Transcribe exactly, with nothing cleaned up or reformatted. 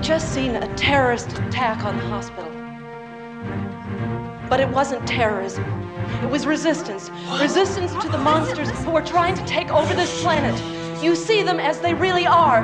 just seen a terrorist attack on the hospital. But it wasn't terrorism. It was resistance. What? Resistance to the monsters who are trying to take over this planet. You see them as they really are.